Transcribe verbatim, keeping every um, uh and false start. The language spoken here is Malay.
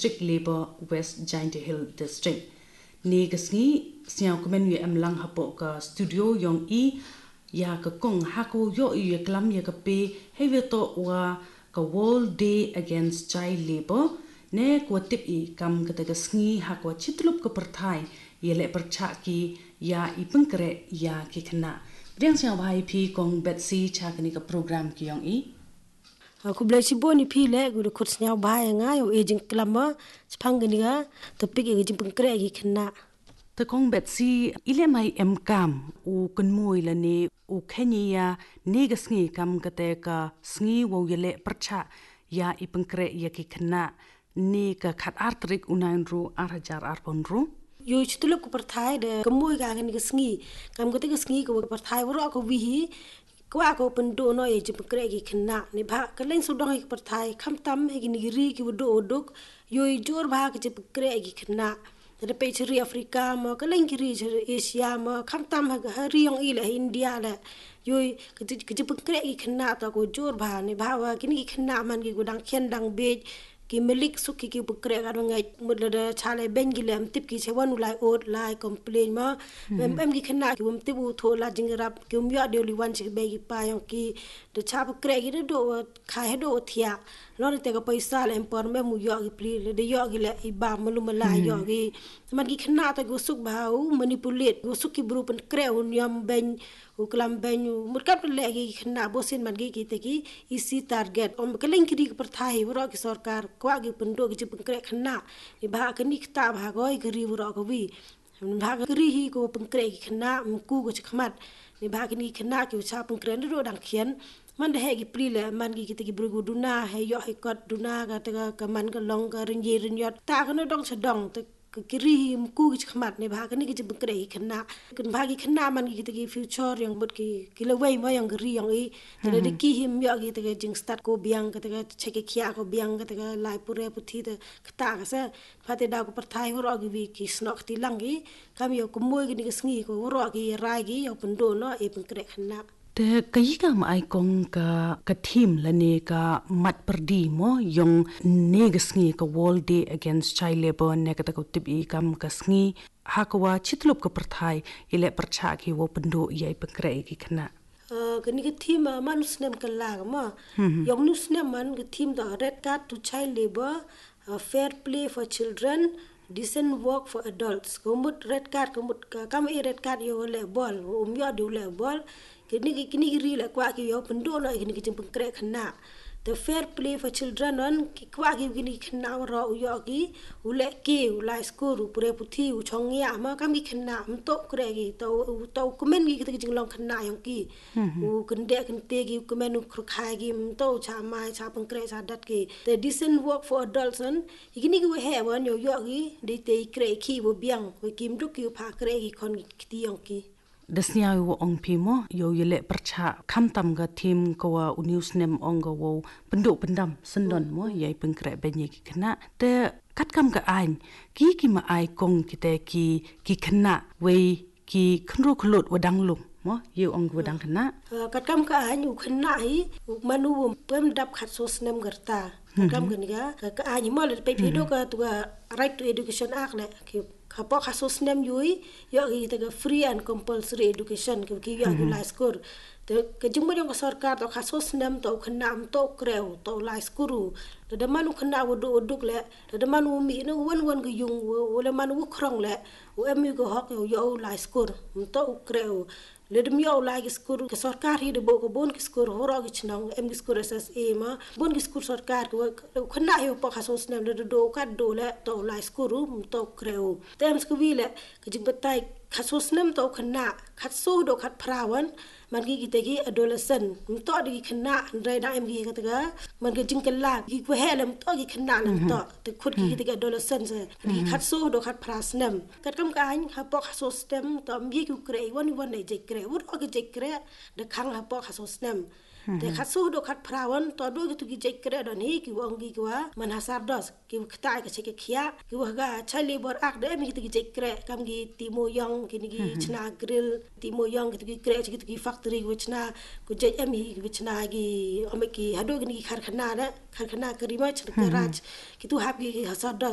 District Labour West Giant Hill District. Ni kasngi siang komen yu am lang hapo ka studio yong i ya ka kong hako yo yu klam ya ka pe heveto wa ka World Day Against Child Labour ne ko tip i kam ka kasngi hako chitlup ka perthai yele percha ki ya i pengkre ya ki khna riang siang bhai phi kong Betsy chakni ka program ki yong i aku bela si boni pile gu de kursnya bahaya nga yo ejing klama spang gani ga topik e jing pengkre gi khna ta kong Betsy ile mai em kam u kunmoi la ne u khenya ne ga sngi kam kate ka sngi wo yele percha ya i pengkre ya ki khna ne ka khat artrik unain ru arhajar arpon ru yo chituluk ku perthai de kemoi ga ngani ga sngi kam kate ga sngi ko perthai woro ko wihi kwa ko pendo no e jip kre gi khna ni bha kalen sudong hi perthai kham tam hi ni ri ki wodo odok yo jor bha ki jip kre gi khna de pe chri afrika ma kalen ki ri asia ma kham tam ha ri yong i la india la yo ki jip kre gi khna ta ko jor bha ni bha wa ki ni khna man gi godang khen dang be ki melik suki ki bukre ga ngai mudla chale ben gi lem tip ki chewan ulai ot lai complain ma em em gi khna ki um tibu thola jingrap ki um ya de li wan chi be gi pa yong ki de cha bukre gi do kha he do thia lo te ga paisa le em por me mu yo gi pli le de yo gi le i ba malu mala yo gi man gi khna ta go suk ba u manipulate go suk ki bru pen kre un yam ben u klam ben u murkat le gi khna bo sin man gi ki te ki isi target om kelen ki ri per thai woro ki sarkar kwa gi pendo gi pengkre khna ni bha ka ni kta bha goi gri woro ko wi bha ka ri hi ko pengkre gi khna m ku go chkhmat ni bha ki ni khna ki cha pengkre ro dang khian man de he gi prile man gi ki bru gu duna he yo he kot duna ga ta ka man ka long ka rin ye rin yot ta ka no dong chadong te kiri ku gi khmat ne bha ka ni gi pengkre gi khna kun bha gi khna man gi ki future yang bot ki ki le wei ma yang ri yang i te de ki him yo gi te jing start ko biang ka te cheke khia ko biang ka te lai pure puthi te kta ka sa pha te da ko perthai ro gi wi ki snok ti lang gi kam yo ko moi gi ni sngi ko ro gi rai gi yo pendo no e pengkre khna te kai ka mai kong ka ka thim la ne ka mat perdi mo yong ne gsngi ka World Day Against Child Labour ne ka ta ko tibi kam ka sngi hakwa chitlup ka perthai ile percha ki wo pendo yai pengkre ki khna ka ni ka thim manus nem ka la ma yong nus nem man ka thim da red card to child labor fair play for children decent work for adults komut red card komut kam e red card yo le bol um yo du le bol kini kini ri la kwa ki yo pendo no kini ki pengkre khna the fair play for children on ki kwa ki kini khna ro yo ki ule ki ulai school pure puthi u chong ya ma kam ki khna am to kre ki to to comment ki ki jing long khna yong ki u kun de kun te ki comment u khai ki to cha mai cha pengkre cha dat ki the decent work for adults on kini ki he wan yo yo ki de te kre ki bo biang ko kim du ki pha kre ki kon ki yong ki dasnya wo ong pimo yo yele percha kham tam ga thim ko wa news nem ong go wo pendo pendam sendon mo yai pengkre benye ki khna te kat kam ga ain ki ki ma ai kong ki te ki ki khna we ki khru khlut wadang lum mo yu ong wadang khna kat kam ka ain u khna hi manu pem dap khat sos nem garta kam ga ni ga ka ai mo le pe phedo ka tu right to education act le ki khapo khasos nem yui yo gi te free and compulsory education ki ki yo lai school te ke jumbo jong sarkar to khasos nem to khnam to kreu to lai school te de manu khna wodo oduk le te de manu mi no won won gi yung wala manu krong le o emi go hok yo yo lai school to kreu le dem yo lai school ke sarkar hi de bo ko bon ki school horo gi chnang em gi school ss a ma bon gi school sarkar ko khna yo po khasos nem de do ka do le to lai school to kreu tem skuvile ke jing batai khasos nem to khna khat so do khat prawan man gi te gi adolescent to di khna re da em gi ka ta man ge jing kala gi ko helem to gi khna lam to te khut gi te adolescent se gi khat so do khat pras nem kat kam ka an ha po khasos tem to mi gi kre won won ne je kre wut o gi je kre de khang ha po khasos nem te khat so do khat prawan to do gi tu gi je kre do ni ki wong gi kwa man hasar dos ki khta ka che ke khia ki wa ga chali bor ak de mi gi je kre kam gi ti mo yong ki ni gi chna grill ti mo yong gi kre chi gi factory wichna ku je em hi wichna gi ame ki hado gi khar khana da khar khana kari ma chna garaj ki tu hab gi hasar dos